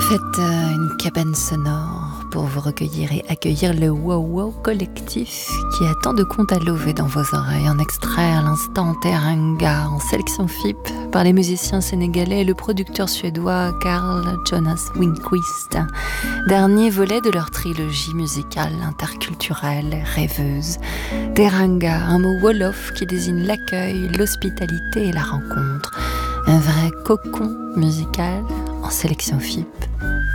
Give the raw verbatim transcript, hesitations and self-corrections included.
Faites euh, une cabane sonore pour vous recueillir et accueillir le Wow Wow collectif qui a tant de contes à lever dans vos oreilles. En extrait à l'instant Teranga, en sélection F I P par les musiciens sénégalais et le producteur suédois Carl Jonas Winquist. Dernier volet de leur trilogie musicale interculturelle et rêveuse. Teranga, un mot wolof qui désigne l'accueil, l'hospitalité et la rencontre. Un vrai cocon musical en sélection F I P.